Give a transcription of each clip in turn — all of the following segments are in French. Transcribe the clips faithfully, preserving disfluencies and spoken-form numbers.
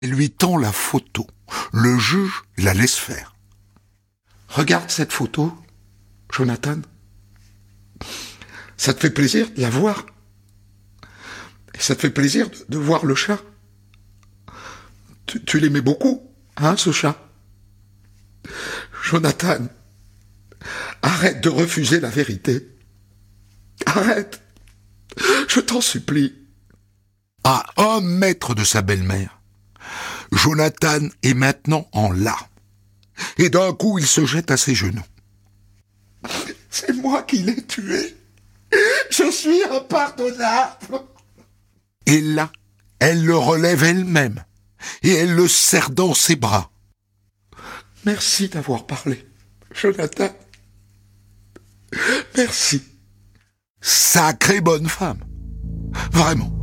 Elle lui tend la photo. Le juge la laisse faire. Regarde cette photo, Jonathan. Ça te fait plaisir de la voir? Et ça te fait plaisir de, de voir le chat? Tu, tu l'aimais beaucoup, hein, ce chat? Jonathan, arrête de refuser la vérité. Arrête. Je t'en supplie. À un mètre de sa belle-mère, Jonathan est maintenant en larmes. Et d'un coup, il se jette à ses genoux. C'est moi qui l'ai tué. Je suis impardonnable. Et là, elle le relève elle-même. Et elle le serre dans ses bras. Merci d'avoir parlé, Jonathan. Merci. Sacrée bonne femme. Vraiment.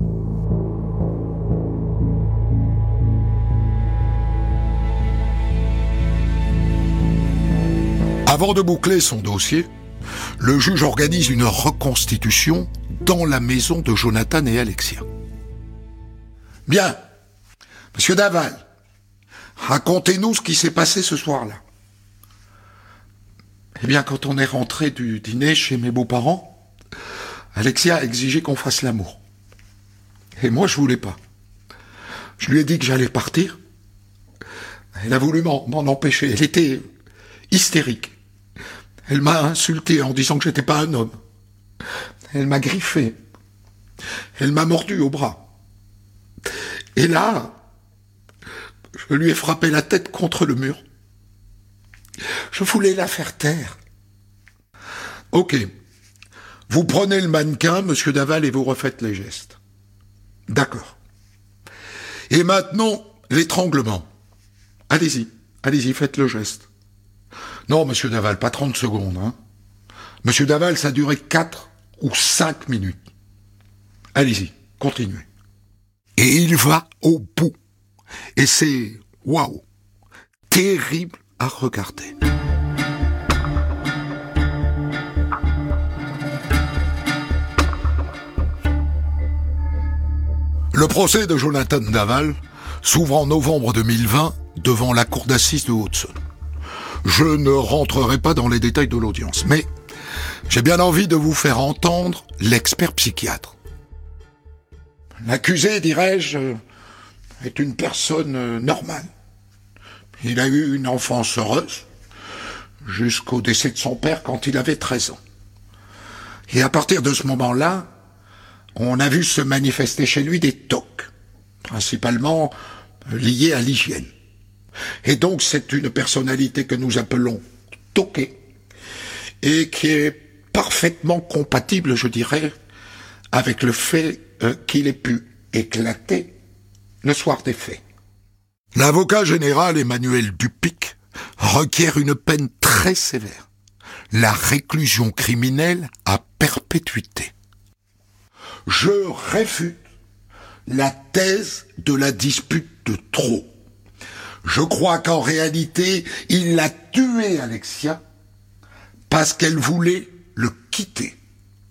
Avant de boucler son dossier, le juge organise une reconstitution dans la maison de Jonathan et Alexia. Bien, Monsieur Daval, racontez-nous ce qui s'est passé ce soir-là. Eh bien, quand on est rentré du dîner chez mes beaux-parents, Alexia a exigé qu'on fasse l'amour. Et moi, je voulais pas. Je lui ai dit que j'allais partir. Elle a voulu m'en, m'en empêcher. Elle était hystérique. Elle m'a insulté en disant que j'étais pas un homme. Elle m'a griffé. Elle m'a mordu au bras. Et là, je lui ai frappé la tête contre le mur. Je voulais la faire taire. Ok. Vous prenez le mannequin, Monsieur Daval, et vous refaites les gestes. D'accord. Et maintenant, l'étranglement. Allez-y, allez-y, faites le geste. Non, Monsieur Daval, pas trente secondes. Hein. Monsieur Daval, ça a duré quatre ou cinq minutes. Allez-y, continuez. Et il va au bout. Et c'est, waouh, terrible à regarder. Le procès de Jonathan Daval s'ouvre en novembre deux mille vingt devant la cour d'assises de Haute-Saône. Je ne rentrerai pas dans les détails de l'audience, mais j'ai bien envie de vous faire entendre l'expert psychiatre. L'accusé, dirais-je, est une personne normale. Il a eu une enfance heureuse, jusqu'au décès de son père quand il avait treize ans. Et à partir de ce moment-là, on a vu se manifester chez lui des tocs, principalement liés à l'hygiène. Et donc c'est une personnalité que nous appelons toquée, et qui est parfaitement compatible, je dirais, avec le fait euh, qu'il ait pu éclater le soir des faits. L'avocat général Emmanuel Dupic requiert une peine très sévère, la réclusion criminelle à perpétuité. Je réfute la thèse de la dispute de trop. Je crois qu'en réalité, il a tué Alexia parce qu'elle voulait le quitter.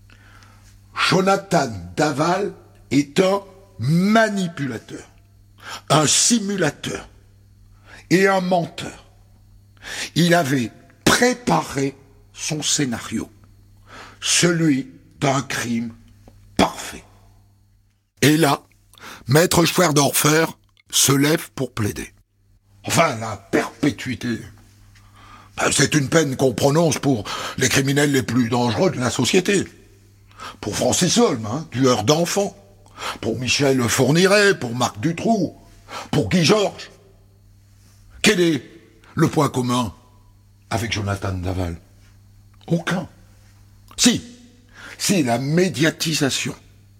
Jonathan Daval est un manipulateur, un simulateur et un menteur. Il avait préparé son scénario, celui d'un crime parfait. Et là, Maître Schwerdorfer se lève pour plaider. Enfin, la perpétuité, ben, c'est une peine qu'on prononce pour les criminels les plus dangereux de la société. Pour Francis Holm, hein, tueur d'enfants. Pour Michel Fourniret, pour Marc Dutroux, pour Guy Georges. Quel est le point commun avec Jonathan Daval? Aucun. Si, si, la médiatisation.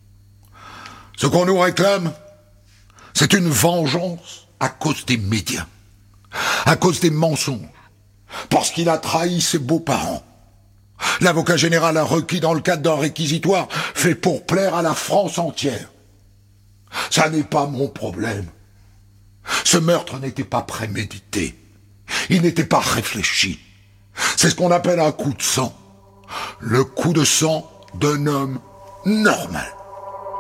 Ce qu'on nous réclame, c'est une vengeance à cause des médias, à cause des mensonges, parce qu'il a trahi ses beaux-parents. L'avocat général a requis dans le cadre d'un réquisitoire fait pour plaire à la France entière. Ça n'est pas mon problème. Ce meurtre n'était pas prémédité. Il n'était pas réfléchi. C'est ce qu'on appelle un coup de sang. Le coup de sang d'un homme normal.